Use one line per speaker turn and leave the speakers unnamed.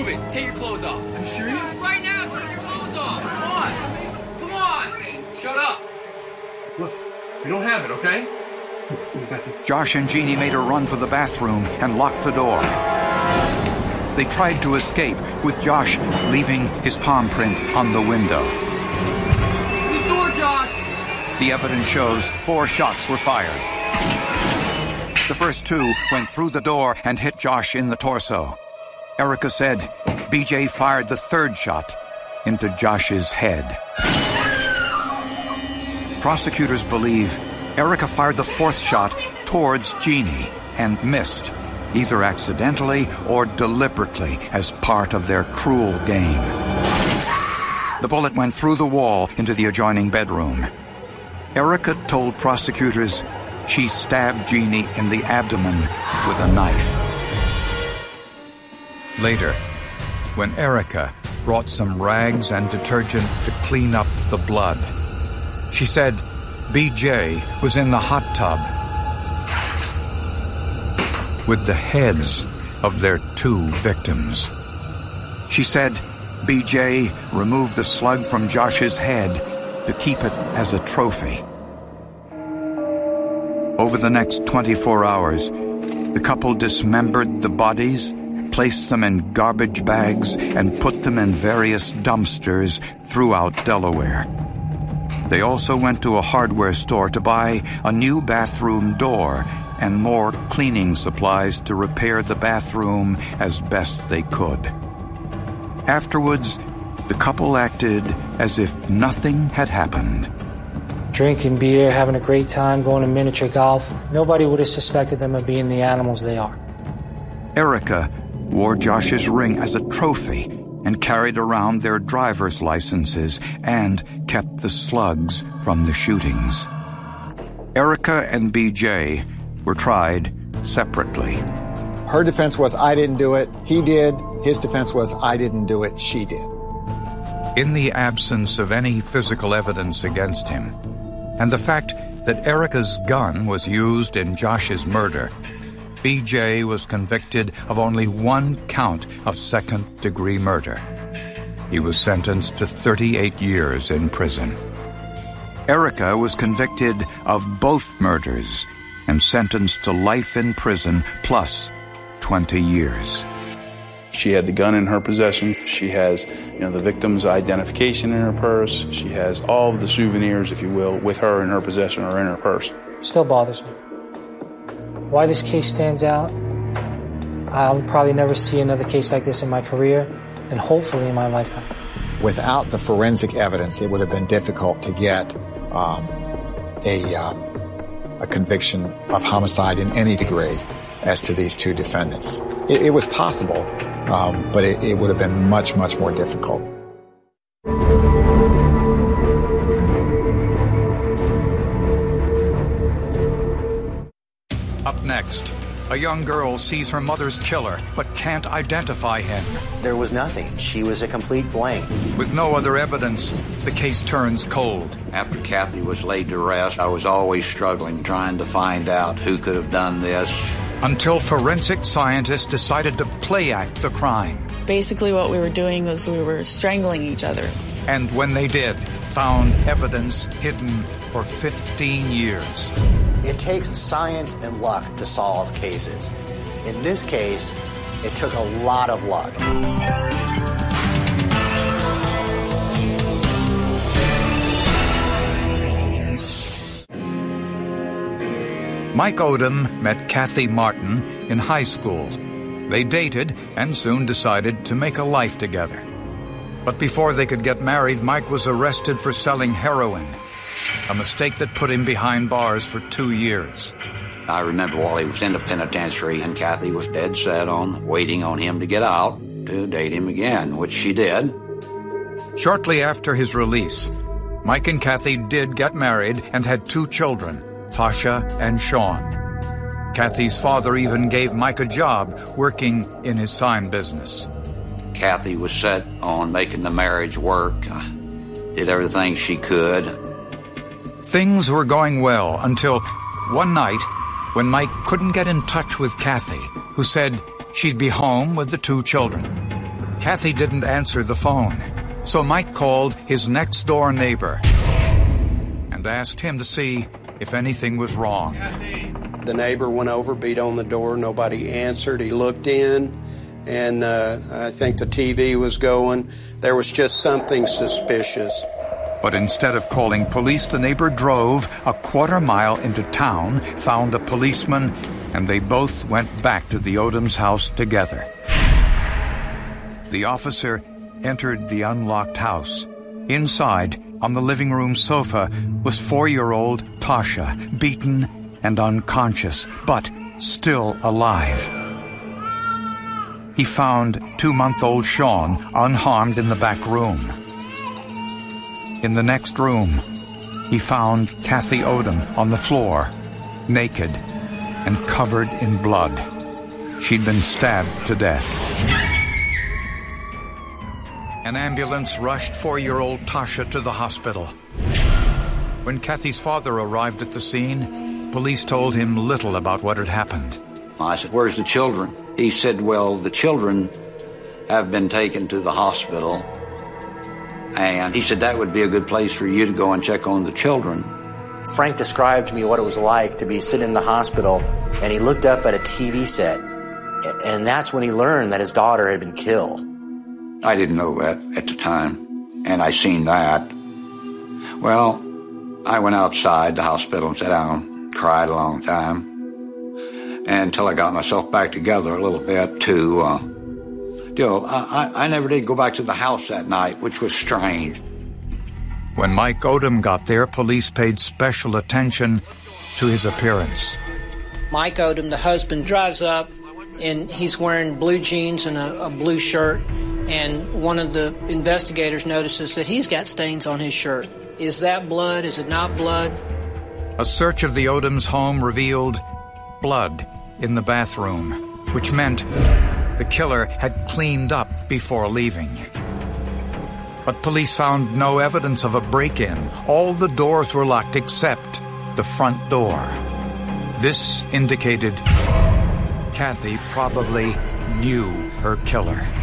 Prove it. Take your clothes off.
Are you serious?
Right now, take your clothes off. Come on. Come on. Shut up.
Look, you don't have it, okay?
Josh and Jeannie made a run for the bathroom and locked the door. They tried to escape, with Josh leaving his palm print on the window.
The door, Josh!
The evidence shows 4 shots were fired. The first 2 went through the door and hit Josh in the torso. Erica said BJ fired the 3rd shot into Josh's head. Prosecutors believe Erica fired the 4th shot towards Jeannie and missed, either accidentally or deliberately as part of their cruel game. The bullet went through the wall into the adjoining bedroom. Erica told prosecutors she stabbed Jeannie in the abdomen with a knife. Later, when Erica brought some rags and detergent to clean up the blood, she said BJ was in the hot tub with the heads of their 2 victims. She said BJ removed the slug from Josh's head to keep it as a trophy. Over the next 24 hours, the couple dismembered the bodies, placed them in garbage bags, and put them in various dumpsters throughout Delaware. They also went to a hardware store to buy a new bathroom door and more cleaning supplies to repair the bathroom as best they could. Afterwards, the couple acted as if nothing had happened.
Drinking beer, having a great time, going to miniature golf. Nobody would have suspected them of being the animals they are.
Erica wore Josh's ring as a trophy and carried around their driver's licenses and kept the slugs from the shootings. Erica and BJ were tried separately.
Her defense was, I didn't do it, he did. His defense was, I didn't do it, she did.
In the absence of any physical evidence against him, and the fact that Erica's gun was used in Josh's murder, BJ was convicted of only 1 count of second-degree murder. He was sentenced to 38 years in prison. Erica was convicted of both murders and sentenced to life in prison plus 20 years.
She had the gun in her possession. She has, the victim's identification in her purse. She has all of the souvenirs, if you will, with her in her possession or in her purse.
Still bothers me. Why this case stands out, I'll probably never see another case like this in my career, and hopefully in my lifetime.
Without the forensic evidence, it would have been difficult to get a conviction of homicide in any degree as to these 2 defendants. It was possible, but it would have been much, much more difficult.
Up next, a young girl sees her mother's killer but can't identify him.
There was nothing. She was a complete blank.
With no other evidence, the case turns cold.
After Kathy was laid to rest, I was always struggling, trying to find out who could have done this.
Until forensic scientists decided to play act the crime.
Basically what we were doing was we were strangling each other.
And when they did, found evidence hidden for 15 years.
It takes science and luck to solve cases. In this case, it took a lot of luck.
Mike Odom met Kathy Martin in high school. They dated and soon decided to make a life together. But before they could get married, Mike was arrested for selling heroin, a mistake that put him behind bars for 2 years.
I remember while he was in the penitentiary, and Kathy was dead set on waiting on him to get out to date him again, which she did.
Shortly after his release, Mike and Kathy did get married and had 2 children, Tasha and Sean. Kathy's father even gave Mike a job working in his sign business.
Kathy was set on making the marriage work, did everything she could.
Things were going well until one night when Mike couldn't get in touch with Kathy, who said she'd be home with the 2 children. Kathy didn't answer the phone, so Mike called his next-door neighbor and asked him to see if anything was wrong.
The neighbor went over, beat on the door. Nobody answered. He looked in, and I think the TV was going. There was just something suspicious.
But instead of calling police, the neighbor drove a quarter-mile into town, found a policeman, and they both went back to the Odoms' house together. The officer entered the unlocked house. Inside, on the living room sofa, was 4-year-old Tasha, beaten and unconscious, but still alive. He found 2-month-old Sean unharmed in the back room. In the next room, he found Kathy Odom on the floor, naked and covered in blood. She'd been stabbed to death. An ambulance rushed 4-year-old Tasha to the hospital. When Kathy's father arrived at the scene, police told him little about what had happened.
I said, "Where's the children?" He said, "Well, the children have been taken to the hospital." And he said, "That would be a good place for you to go and check on the children."
Frank described to me what it was like to be sitting in the hospital, and he looked up at a TV set, and that's when he learned that his daughter had been killed.
I didn't know that at the time, and I seen that. Well, I went outside the hospital and sat down, cried a long time, until I got myself back together a little bit to, I never did go back to the house that night, which was strange.
When Mike Odom got there, police paid special attention to his appearance.
Mike Odom, the husband, drives up, and he's wearing blue jeans and a blue shirt, and one of the investigators notices that he's got stains on his shirt. Is that blood? Is it not blood?
A search of the Odoms' home revealed blood in the bathroom, which meant the killer had cleaned up before leaving. But police found no evidence of a break-in. All the doors were locked except the front door. This indicated Kathy probably knew her killer.